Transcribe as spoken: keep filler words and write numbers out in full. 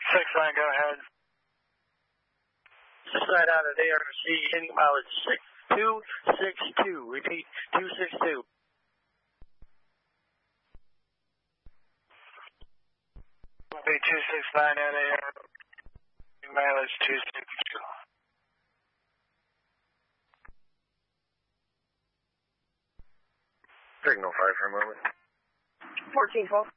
six line, go ahead. Slide out at A R C, hitting mileage six two six two. Repeat, two six two. Be two six nine at A R C, mileage two six two. Signal five for a moment. fourteen twelve.